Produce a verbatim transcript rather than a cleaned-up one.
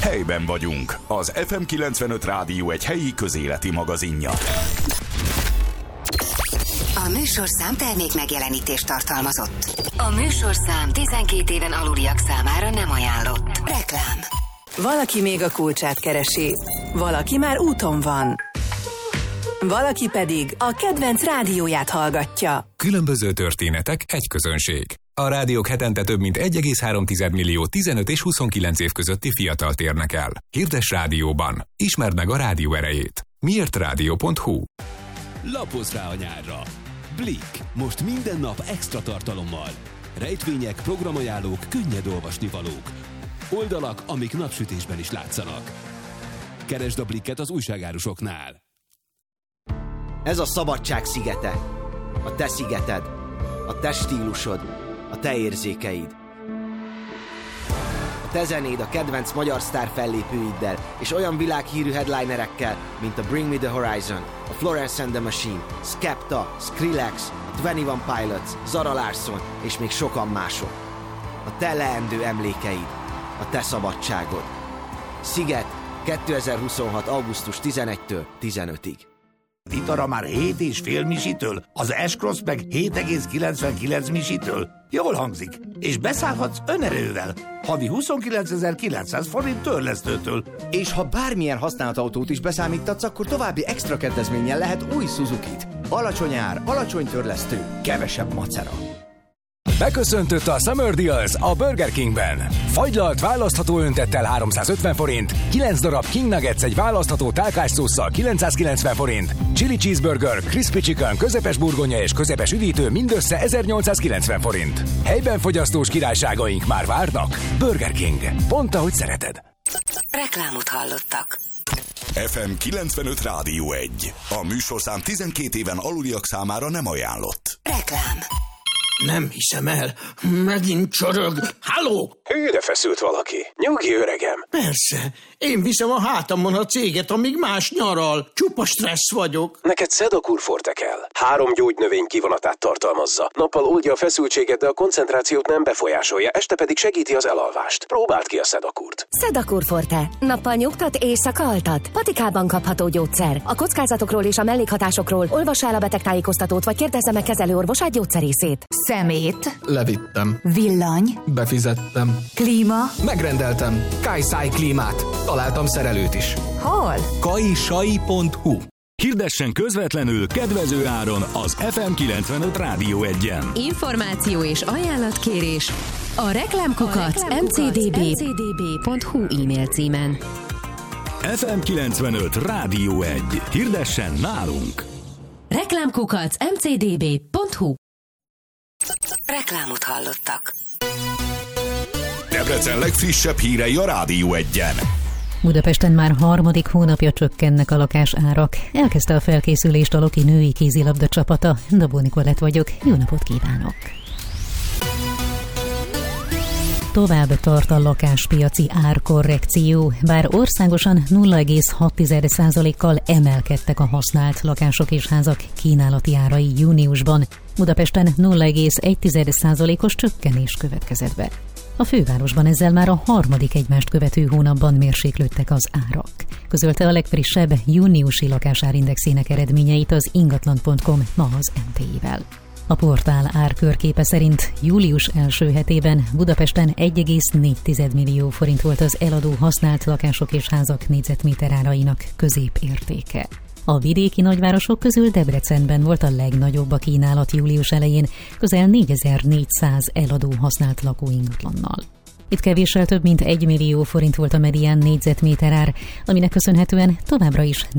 Helyben vagyunk. Az ef em kilencvenöt Rádió egy helyi közéleti magazinja. A műsorszám termék megjelenítést tartalmazott. A műsorszám tizenkét éven aluliak számára nem ajánlott. Reklám. Valaki még a kulcsát keresi, valaki már úton van. Valaki pedig a kedvenc rádióját hallgatja. Különböző történetek, egy közönség. A rádiók hetente több mint egy egész három millió tizenöt és huszonkilenc év közötti fiatalt érnek el. Hirdess rádióban. Ismerd meg a rádió erejét. miért rádió pont hu. Lapozz rá a nyárra! Blick. Most minden nap extra tartalommal. Rejtvények, programajánlók, könnyed olvasnivalók. Oldalak, amik napsütésben is látszanak. Keresd a Blicket az újságárusoknál. Ez a szabadság szigete. A te szigeted. A te stílusod. A te érzékeid. A te zenéd a kedvenc magyar sztár fellépőiddel és olyan világhírű headlinerekkel, mint a Bring Me The Horizon, a Florence and the Machine, Skepta, Skrillex, a Twenty One Pilots, Zara Larsson és még sokan mások. A te leendő emlékeid. A te szabadságod. Sziget kétezer-huszonhat. augusztus tizenegyedikétől tizenötödikéig. Vitara már hét és fél misitől, az S-Cross meg hét egész kilencvenkilenc misitől. Jól hangzik. És beszállhatsz önerővel. Havi huszonkilencezer-kilencszáz forint törlesztőtől. És ha bármilyen használt autót is beszámítatsz, akkor további extra kedvezménnyel lehet új Suzukit. Alacsony ár, alacsony törlesztő, kevesebb macera. Beköszöntött a Summer Deals a Burger Kingben. Fagylalt választható öntettel háromszázötven forint, kilenc darab King Nuggets egy választható tálkás szósszal kilencszázkilencven forint, Chili Cheeseburger, Crispy Chicken, közepes burgonya és közepes üdítő mindössze ezernyolcszázkilencven forint. Helyben fogyasztós királyságaink már várnak. Burger King. Pont ahogy szereted. Reklámot hallottak. ef em kilencvenöt Rádió egy. A műsorszám tizenkét éven aluliak számára nem ajánlott. Reklám. Nem hiszem el. Megint csorog. Halló! Hűre feszült valaki. Nyugi, öregem. Persze. Én viszem a hátamon a céget, amíg más nyaral. Csupa stressz vagyok. Neked Sedakur Forte kell. Három gyógynövény kivonatát tartalmazza. Nappal oldja a feszültséget, de a koncentrációt nem befolyásolja, este pedig segíti az elalvást. Próbáld ki a Sedakurt. Sedakur Forte. Nappal nyugtat, éjszaka altat. Patikában kapható gyógyszer. A kockázatokról és a mellékhatásokról olvassa el a betegtájékoztatót, vagy kérdezze meg kezelőorvosát, gyógyszerészét. Szemét. Levittem. Villany. Befizettem. Klíma. Megrendeltem. Kajszáj klímát. Találtam szerelőt is. Hol? kajsai pont hu. Hirdessen közvetlenül kedvező áron az ef em kilencvenöt Rádió egyen. Információ és ajánlatkérés a reklámkukac em cé dé bé pont hu e-mail címen. ef em kilencvenöt Rádió egy. Hirdessen nálunk! reklámkukac em cé dé bé pont hu. Reklámot hallottak. Debrecen legfrissebb hírei a Rádió egyen. Budapesten már harmadik hónapja csökkennek a lakásárak. Elkezdte a felkészülést a Loki női kézilabda csapata. Dabó Nikolett vagyok. Jó napot kívánok! Tovább tart a lakáspiaci árkorrekció, bár országosan nulla egész hat százalékkal emelkedtek a használt lakások és házak kínálati árai júniusban. Budapesten nulla egész egy százalékos csökkenés következett be. A fővárosban ezzel már a harmadik egymást követő hónapban mérséklődtek az árak. Közölte a legfrissebb júniusi lakásárindexének eredményeit az ingatlan pont com ma az em té i-vel. A portál árkörképe szerint július első hetében Budapesten egy egész négy millió forint volt az eladó használt lakások és házak négyzetméter árainak középértéke. A vidéki nagyvárosok közül Debrecenben volt a legnagyobb a kínálat július elején, közel négyezer-négyszáz eladó használt lakóingatlannal. Itt kevéssel több mint egy millió forint volt a medián négyzetméter ár, aminek köszönhetően továbbra is